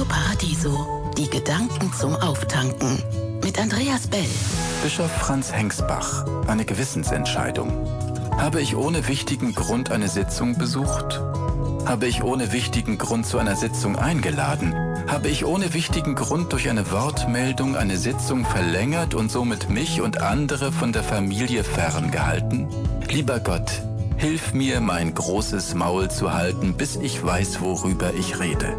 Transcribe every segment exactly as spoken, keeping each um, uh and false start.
Radio Paradiso. Die Gedanken zum Auftanken. Mit Andreas Bell. Bischof Franz Hengsbach. Eine Gewissensentscheidung. Habe ich ohne wichtigen Grund eine Sitzung besucht? Habe ich ohne wichtigen Grund zu einer Sitzung eingeladen? Habe ich ohne wichtigen Grund durch eine Wortmeldung eine Sitzung verlängert und somit mich und andere von der Familie ferngehalten? Lieber Gott, hilf mir, mein großes Maul zu halten, bis ich weiß, worüber ich rede.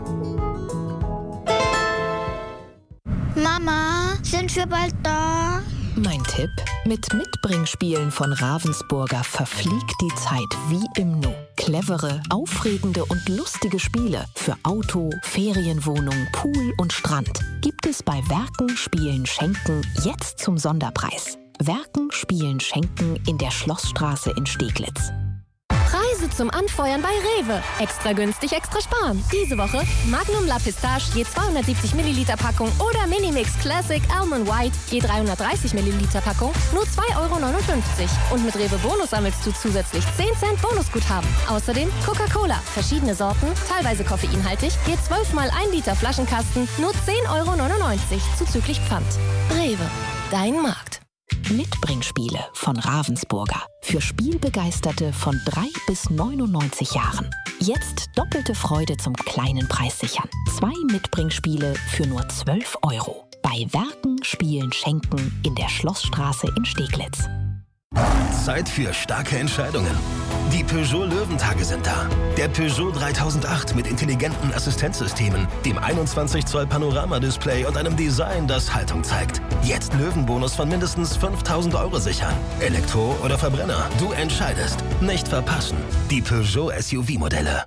Mama, sind wir bald da? Mein Tipp: Mit Mitbringspielen von Ravensburger verfliegt die Zeit wie im Nu. Clevere, aufregende und lustige Spiele für Auto, Ferienwohnung, Pool und Strand gibt es bei Werken, Spielen, Schenken jetzt zum Sonderpreis. Werken, Spielen, Schenken in der Schlossstraße in Steglitz. Preise zum Anfeuern bei Rewe. Extra günstig, extra sparen. Diese Woche Magnum La Pistache je zweihundertsiebzig Milliliter Packung oder Minimix Classic Almond White je dreihundertdreißig Milliliter Packung nur zwei Euro neunundfünfzig. Und mit Rewe Bonus sammelst du zusätzlich zehn Cent Bonusguthaben. Außerdem Coca-Cola, verschiedene Sorten, teilweise koffeinhaltig, je zwölf mal ein Liter Flaschenkasten nur zehn Euro neunundneunzig zuzüglich Pfand. Rewe, dein Markt. Mitbringspiele von Ravensburger. Für Spielbegeisterte von drei bis neunundneunzig Jahren. Jetzt doppelte Freude zum kleinen Preis sichern. Zwei Mitbringspiele für nur zwölf Euro. Bei Werken, Spielen, Schenken in der Schlossstraße in Steglitz. Zeit für starke Entscheidungen. Die Peugeot Löwentage sind da. Der Peugeot dreitausendacht mit intelligenten Assistenzsystemen, dem einundzwanzig Zoll Panoramadisplay und einem Design, das Haltung zeigt. Jetzt Löwenbonus von mindestens fünftausend Euro sichern. Elektro oder Verbrenner, du entscheidest. Nicht verpassen. Die Peugeot S U V-Modelle.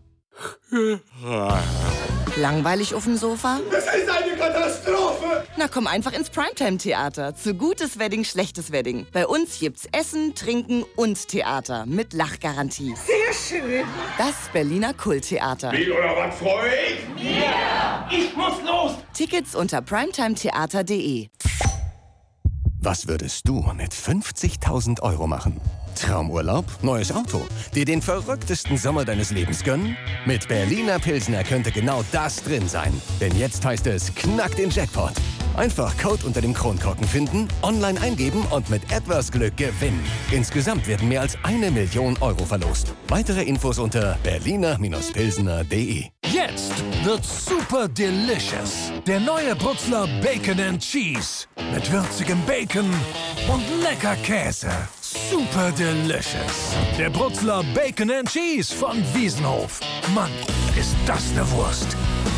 Langweilig auf dem Sofa? Das ist eine Katastrophe! Na komm einfach ins Primetime-Theater. Zu gutes Wedding, schlechtes Wedding. Bei uns gibt's Essen, Trinken und Theater mit Lachgarantie. Sehr schön! Das Berliner Kulttheater. Wie oder was, Freund? Ja! Ich muss los! Tickets unter primetimetheater punkt de. Was würdest du mit fünfzigtausend Euro machen? Traumurlaub, neues Auto, dir den verrücktesten Sommer deines Lebens gönnen? Mit Berliner Pilsner könnte genau das drin sein. Denn jetzt heißt es, knack den Jackpot. Einfach Code unter dem Kronkorken finden, online eingeben und mit etwas Glück gewinnen. Insgesamt werden mehr als eine Million Euro verlost. Weitere Infos unter berliner Pilsner punkt de. Jetzt wird super delicious. Der neue Brutzler Bacon and Cheese. Mit würzigem Bacon und lecker Käse. Super delicious. Der Brutzler Bacon and Cheese von Wiesenhof. Mann, ist das eine Wurst.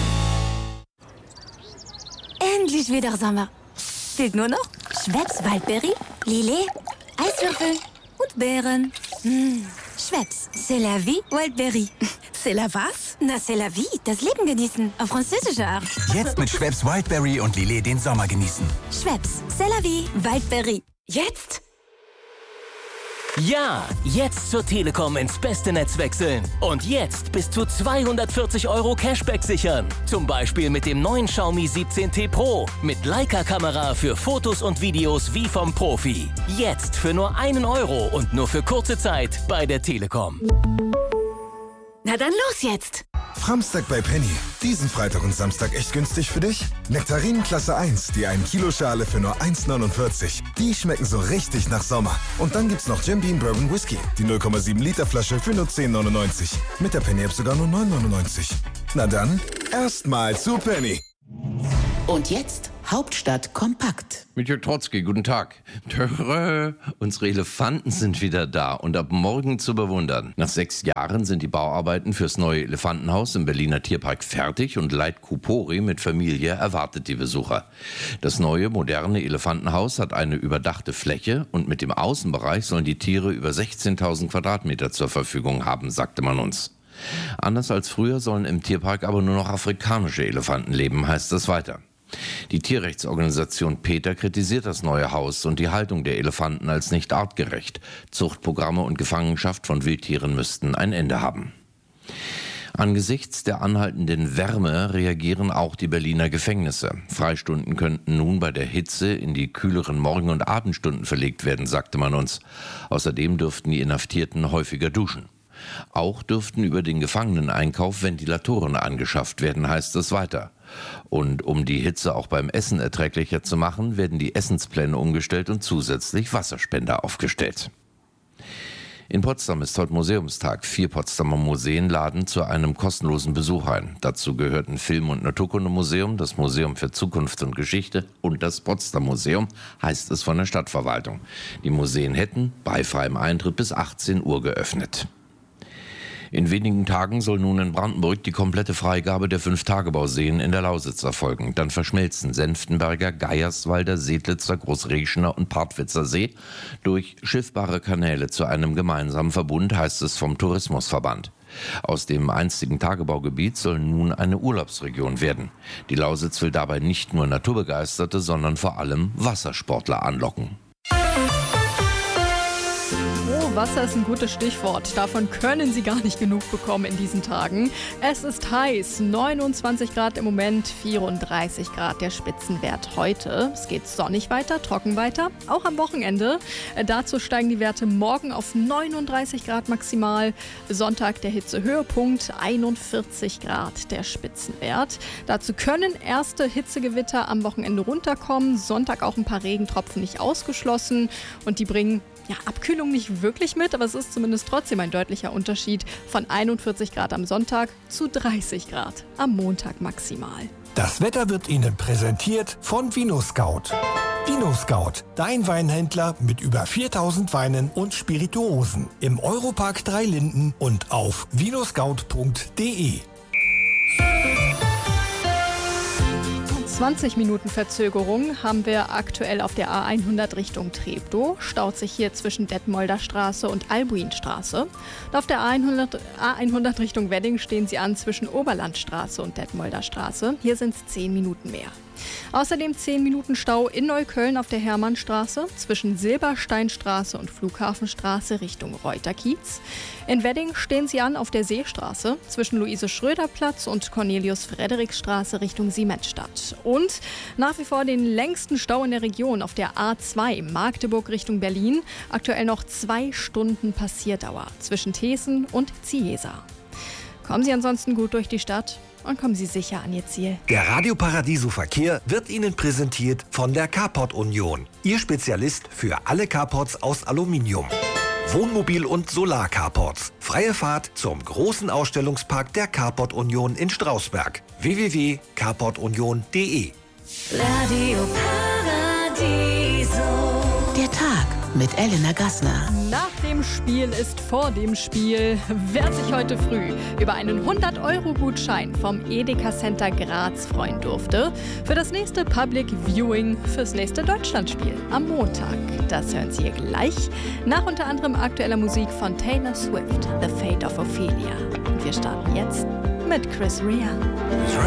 Endlich wieder Sommer. Fehlt nur noch Schweppes Waldbeere, Lillet, Eiswürfel und Beeren. Mmh. Schweppes, c'est la vie, Waldbeere. C'est la was? Na, c'est la vie, das Leben genießen, auf französische Art. Jetzt mit Schweppes Wildberry und Lillet den Sommer genießen. Schweppes, c'est la vie, Waldbeere. Jetzt? Ja, jetzt zur Telekom ins beste Netz wechseln. Und jetzt bis zu zweihundertvierzig Euro Cashback sichern. Zum Beispiel mit dem neuen Xiaomi siebzehn T Pro. Mit Leica-Kamera für Fotos und Videos wie vom Profi. Jetzt für nur einen Euro und nur für kurze Zeit bei der Telekom. Na dann los jetzt! Framstag bei Penny. Diesen Freitag und Samstag echt günstig für dich? Nektarinen Klasse eins, die ein Kilo Schale für nur eins neunundvierzig. Die schmecken so richtig nach Sommer. Und dann gibt's noch Jim Beam Bourbon Whisky. Die null Komma sieben Liter Flasche für nur zehn neunundneunzig. Mit der Penny-App sogar nur neun neunundneunzig. Na dann, erstmal zu Penny. Und jetzt Hauptstadt kompakt. Mit Jörg Trotzki, guten Tag. Törö, unsere Elefanten sind wieder da und ab morgen zu bewundern. Nach sechs Jahren sind die Bauarbeiten fürs neue Elefantenhaus im Berliner Tierpark fertig und Leit Kupori mit Familie erwartet die Besucher. Das neue, moderne Elefantenhaus hat eine überdachte Fläche und mit dem Außenbereich sollen die Tiere über sechzehntausend Quadratmeter zur Verfügung haben, sagte man uns. Anders als früher sollen im Tierpark aber nur noch afrikanische Elefanten leben, heißt es weiter. Die Tierrechtsorganisation PETA kritisiert das neue Haus und die Haltung der Elefanten als nicht artgerecht. Zuchtprogramme und Gefangenschaft von Wildtieren müssten ein Ende haben. Angesichts der anhaltenden Wärme reagieren auch die Berliner Gefängnisse. Freistunden könnten nun bei der Hitze in die kühleren Morgen- und Abendstunden verlegt werden, sagte man uns. Außerdem dürften die Inhaftierten häufiger duschen. Auch dürften über den Gefangeneneinkauf Ventilatoren angeschafft werden, heißt es weiter. Und um die Hitze auch beim Essen erträglicher zu machen, werden die Essenspläne umgestellt und zusätzlich Wasserspender aufgestellt. In Potsdam ist heute Museumstag. Vier Potsdamer Museen laden zu einem kostenlosen Besuch ein. Dazu gehörten Film- und Naturkundemuseum, das Museum für Zukunft und Geschichte und das Potsdam Museum, heißt es von der Stadtverwaltung. Die Museen hätten bei freiem Eintritt bis achtzehn Uhr geöffnet. In wenigen Tagen soll nun in Brandenburg die komplette Freigabe der fünf Tagebauseen in der Lausitz erfolgen. Dann verschmelzen Senftenberger, Geierswalder, Sedlitzer, Großreschener und Partwitzer See durch schiffbare Kanäle zu einem gemeinsamen Verbund, heißt es vom Tourismusverband. Aus dem einstigen Tagebaugebiet soll nun eine Urlaubsregion werden. Die Lausitz will dabei nicht nur Naturbegeisterte, sondern vor allem Wassersportler anlocken. Oh, Wasser ist ein gutes Stichwort. Davon können Sie gar nicht genug bekommen in diesen Tagen. Es ist heiß, neunundzwanzig Grad im Moment, vierunddreißig Grad der Spitzenwert heute. Es geht sonnig weiter, trocken weiter, auch am Wochenende. Dazu steigen die Werte morgen auf neununddreißig Grad maximal. Sonntag der Hitzehöhepunkt, einundvierzig Grad der Spitzenwert. Dazu können erste Hitzegewitter am Wochenende runterkommen. Sonntag auch ein paar Regentropfen nicht ausgeschlossen. Und die bringen ja, Abkühlung nicht wirklich mit, aber es ist zumindest trotzdem ein deutlicher Unterschied von einundvierzig Grad am Sonntag zu dreißig Grad am Montag maximal. Das Wetter wird Ihnen präsentiert von VinoScout. VinoScout, dein Weinhändler mit über viertausend Weinen und Spirituosen. Im Europark Drei Linden und auf vinoscout punkt de. zwanzig Minuten Verzögerung haben wir aktuell auf der A hundert Richtung Treptow. Staut sich hier zwischen Detmolder Straße und Albuinstraße. Und auf der A hundert Richtung Wedding stehen sie an zwischen Oberlandstraße und Detmolder Straße. Hier sind es zehn Minuten mehr. Außerdem zehn Minuten Stau in Neukölln auf der Hermannstraße zwischen Silbersteinstraße und Flughafenstraße Richtung Reuterkiez. In Wedding stehen sie an auf der Seestraße zwischen Luise-Schröder-Platz und Cornelius-Friedrichs-Straße Richtung Siemensstadt. Und nach wie vor den längsten Stau in der Region auf der A zwei Magdeburg Richtung Berlin. Aktuell noch zwei Stunden Passierdauer zwischen Thesen und Ziesa. Kommen Sie ansonsten gut durch die Stadt und kommen Sie sicher an Ihr Ziel. Der Radio Paradiso Verkehr wird Ihnen präsentiert von der Carport Union. Ihr Spezialist für alle Carports aus Aluminium. Wohnmobil- und Solar-Carports. Freie Fahrt zum großen Ausstellungspark der Carport Union in Strausberg. w w w punkt carport union punkt de. Radio Paradiso. Der Tag mit Elena Gassner. Nach dem Spiel ist vor dem Spiel. Wer sich heute früh über einen hundert Euro Gutschein vom Edeka Center Graz freuen durfte, für das nächste Public Viewing fürs nächste Deutschlandspiel am Montag. Das hören Sie hier gleich. Nach unter anderem aktueller Musik von Taylor Swift, The Fate of Ophelia. Und wir starten jetzt mit Chris Rea.